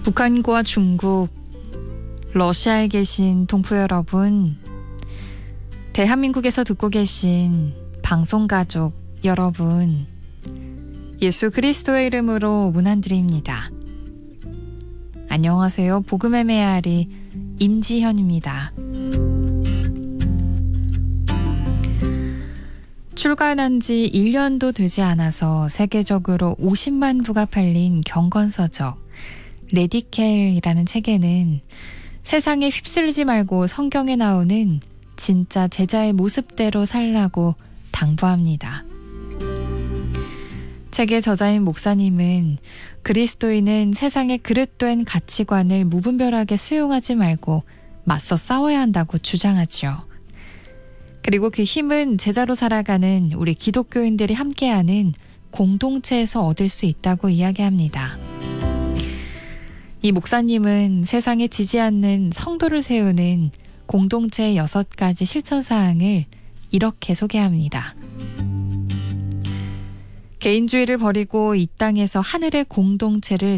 북한과 중국, 러시아에 계신 동포 여러분, 대한민국에서 듣고 계신 방송가족 여러분, 예수 그리스도의 이름으로 문안드립니다. 안녕하세요. 복음의 메아리 임지현입니다. 출간한 지 1년도 되지 않아서 세계적으로 50만 부가 팔린 경건서적 레디켈이라는 책에는 세상에 휩쓸리지 말고 성경에 나오는 진짜 제자의 모습대로 살라고 당부합니다. 책의 저자인 목사님은 그리스도인은 세상의 그릇된 가치관을 무분별하게 수용하지 말고 맞서 싸워야 한다고 주장하죠. 그리고 그 힘은 제자로 살아가는 우리 기독교인들이 함께하는 공동체에서 얻을 수 있다고 이야기합니다. 이 목사님은 세상에 지지 않는 성도를 세우는 공동체의 6가지 실천사항을 이렇게 소개합니다. 개인주의를 버리고 이 땅에서 하늘의 공동체를